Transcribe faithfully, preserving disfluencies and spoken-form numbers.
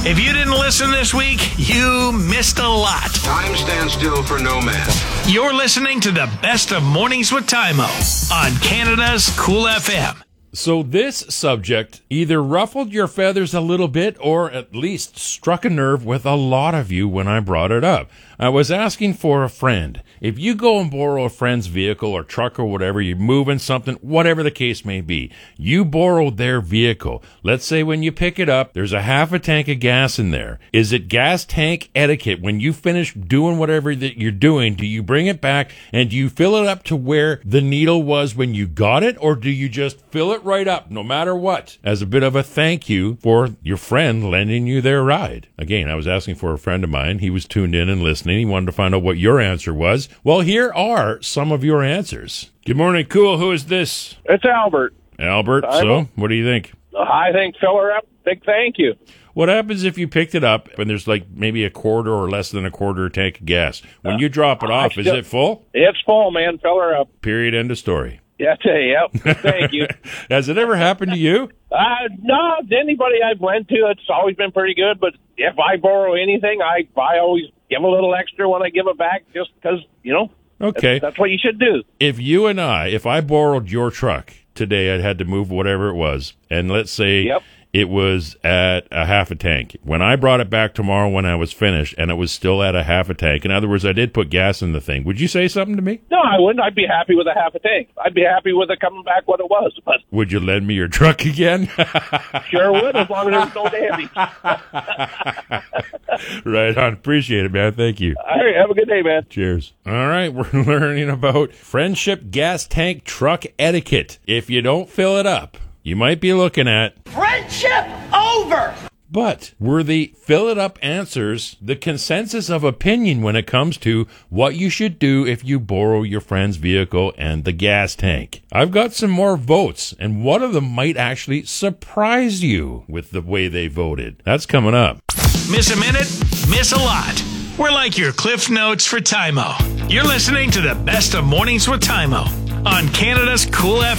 If you didn't listen this week, you missed a lot. Time stands still for no man. You're listening to the best of Mornings with Tymo on Canada's Cool F M. So this subject either ruffled your feathers a little bit or at least struck a nerve with a lot of you when I brought it up. I was asking for a friend. If you go and borrow a friend's vehicle or truck or whatever, you're moving something, whatever the case may be, you borrowed their vehicle. Let's say when you pick it up, there's a half a tank of gas in there. Is it gas tank etiquette? When you finish doing whatever that you're doing, do you bring it back and do you fill it up to where the needle was when you got it, or do you just fill it right up no matter what as a bit of a thank you for your friend lending you their ride? Again, I was asking for a friend of mine. He was tuned in and listening. He wanted to find out what your answer was. Well, here are some of your answers. Good morning, Cool. Who is this? It's Albert. Albert. I'm so, what do you think? I think fill her up. Big thank you. What happens if you picked it up and there's like maybe a quarter or less than a quarter tank of gas? When you drop it off, is it full? It's full, man. Fill her up. Period. End of story. Yeah, yep. Thank you. Has it ever happened to you? Uh, no, anybody I've lent to, it's always been pretty good. But if I borrow anything, I I always give a little extra when I give it back, just because, you know. Okay. That's, that's what you should do. If you and I, if I borrowed your truck today, I'd had to move whatever it was, and let's say Yep. it was at a half a tank. When I brought it back tomorrow when I was finished, and it was still at a half a tank, in other words, I did put gas in the thing, would you say something to me? No, I wouldn't. I'd be happy with a half a tank. I'd be happy with it coming back what it was. But Would you lend me your truck again? sure would, as long as there's no damage. Right on. Appreciate it, man. Thank you. All right, have a good day, man. Cheers. All right, we're learning about friendship gas tank truck etiquette. If you don't fill it up, you might be looking at Friendship over! But were the fill it up answers the consensus of opinion when it comes to what you should do if you borrow your friend's vehicle and the gas tank? I've got some more votes, and one of them might actually surprise you with the way they voted. That's coming up. Miss a minute? Miss a lot. We're like your Cliff Notes for Tymo. You're listening to the best of Mornings with Tymo on Canada's Cool F M.